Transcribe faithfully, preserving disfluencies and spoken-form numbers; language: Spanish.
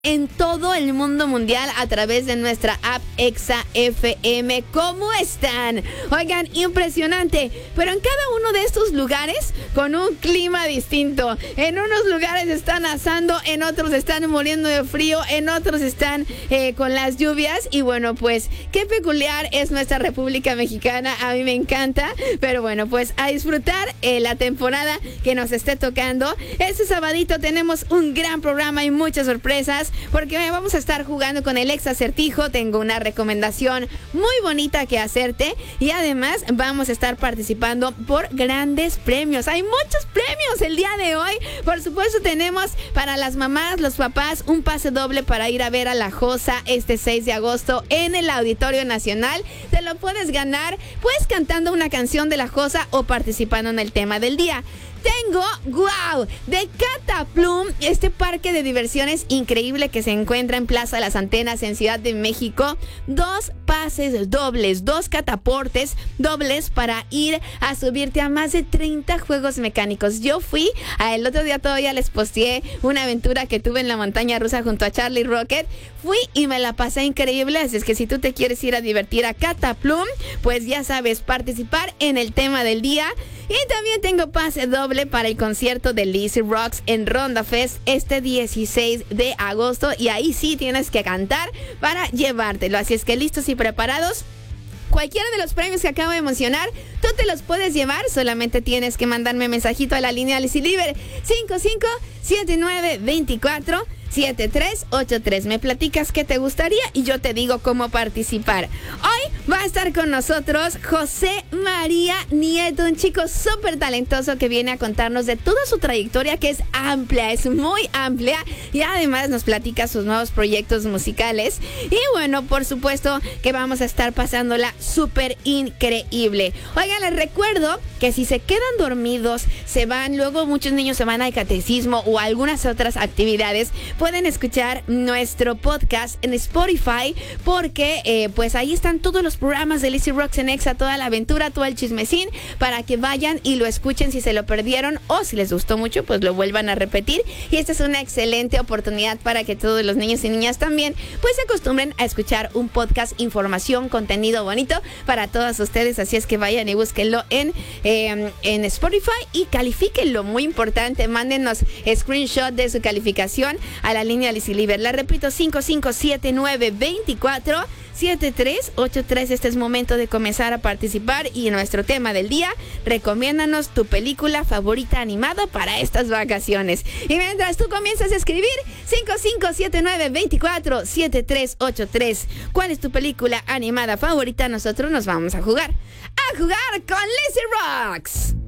en todo el mundo mundial a través de nuestra app Exa F M. ¿Cómo están? Oigan, impresionante. Pero en cada uno de estos lugares con un clima distinto. En unos lugares están asando, en otros están muriendo de frío, en otros están eh, con las lluvias. Y bueno, pues qué peculiar es nuestra República Mexicana. A mí me encanta. Pero bueno, pues a disfrutar eh, la temporada que nos esté tocando. Este sabadito tenemos un gran programa y muchas sorpresas, porque vamos a estar jugando con el ex acertijo. Tengo una recomendación muy bonita que hacerte y además vamos a estar participando por grandes premios. Hay muchos premios el día de hoy. Por supuesto tenemos para las mamás, los papás, un pase doble para ir a ver a La Josa este seis de agosto en el Auditorio Nacional. Te lo puedes ganar pues cantando una canción de La Josa o participando en el tema del día. Tengo, wow, de Cataplum, este parque de diversiones increíble que se encuentra en Plaza Las Antenas en Ciudad de México. Dos pases dobles, dos cataportes dobles para ir a subirte a más de treinta juegos mecánicos. Yo fui, a el otro día todavía les posteé una aventura que tuve en la montaña rusa junto a Charlie Rocket. Fui y me la pasé increíble, así es que si tú te quieres ir a divertir a Cataplum, pues ya sabes, participar en el tema del día. Y también tengo pase doble para el concierto de Lizzy Rocks en Ronda Fest este dieciséis de agosto. Y ahí sí tienes que cantar para llevártelo. Así es que listos y preparados. Cualquiera de los premios que acabo de mencionar, tú te los puedes llevar. Solamente tienes que mandarme mensajito a la línea Lizzy Libre cinco cinco siete nueve dos cuatro siete tres ocho tres. Me platicas qué te gustaría y yo te digo cómo participar. Hoy va a estar con nosotros José María Nieto, un chico súper talentoso que viene a contarnos de toda su trayectoria, que es amplia, es muy amplia, y además nos platica sus nuevos proyectos musicales. Y bueno, por supuesto que vamos a estar pasándola súper increíble. Oigan, les recuerdo que si se quedan dormidos, se van, luego muchos niños se van al catecismo o a algunas otras actividades, pueden escuchar nuestro podcast en Spotify, porque eh, pues ahí están todos los programas de Lizzy Rocks en Exa, toda la aventura, todo el chismecín, para que vayan y lo escuchen si se lo perdieron, o si les gustó mucho, pues lo vuelvan a repetir. Y esta es una excelente oportunidad para que todos los niños y niñas también pues se acostumbren a escuchar un podcast, información, contenido bonito para todos ustedes. Así es que vayan y búsquenlo en, eh, en Spotify y califíquenlo, muy importante. Mándenos screenshot de su calificación a la línea Lizzy Libre. La repito, cinco cinco siete nueve dos cuatro siete tres ocho tres. Este es momento de comenzar a participar. Y en nuestro tema del día, recomiéndanos tu película favorita animada para estas vacaciones. Y mientras tú comienzas a escribir, cinco cinco siete nueve dos cuatro siete tres ocho tres. ¿Cuál es tu película animada favorita? Nosotros nos vamos a jugar. A jugar con Lizzy Rocks.